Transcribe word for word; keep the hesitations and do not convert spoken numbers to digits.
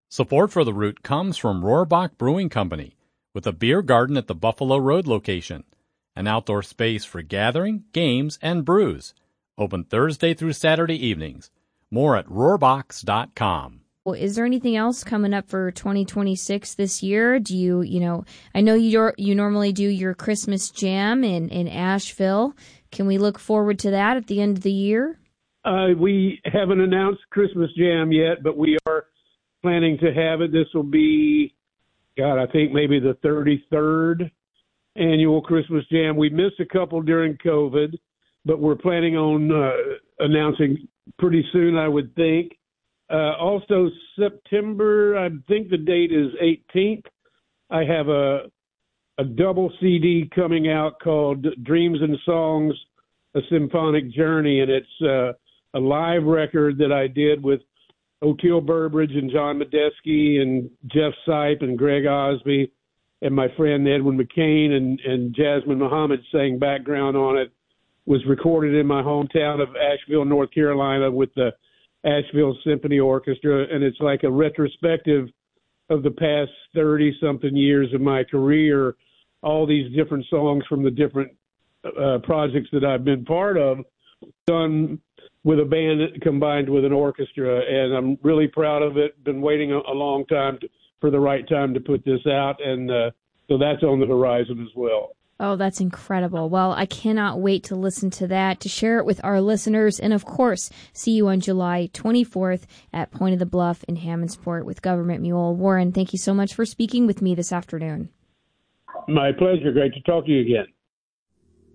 Support for The Root comes from Rohrbach Brewing Company, with a beer garden at the Buffalo Road location, an outdoor space for gathering, games, and brews. Open Thursday through Saturday evenings. More at rohrbachs dot com. Well, is there anything else coming up for twenty twenty-six this year? Do you, you know, I know you you normally do your Christmas jam in, in Asheville. Can we look forward to that at the end of the year? Uh, we haven't announced Christmas jam yet, but we are planning to have it. This will be, God, I think maybe the thirty-third annual Christmas jam. We missed a couple during COVID, but we're planning on uh, announcing pretty soon, I would think. Uh, also, September, I think the date is eighteenth. I have a a double C D coming out called Dreams and Songs, A Symphonic Journey, and it's uh, a live record that I did with O'Teal Burbridge and John Medeski and Jeff Sipe and Greg Osby and my friend Edwin McCain and, and Jasmine Muhammad sang background on it. Was recorded in my hometown of Asheville, North Carolina with the Asheville Symphony Orchestra, and it's like a retrospective of the past thirty-something years of my career, all these different songs from the different uh, projects that I've been part of, done with a band combined with an orchestra, and I'm really proud of it. Been waiting a, a long time to, for the right time to put this out, and uh, so that's on the horizon as well. Oh, that's incredible. Well, I cannot wait to listen to that, to share it with our listeners, and of course, see you on July twenty-fourth at Point of the Bluff in Hammondsport with Government Mule. Warren, thank you so much for speaking with me this afternoon. My pleasure. Great to talk to you again.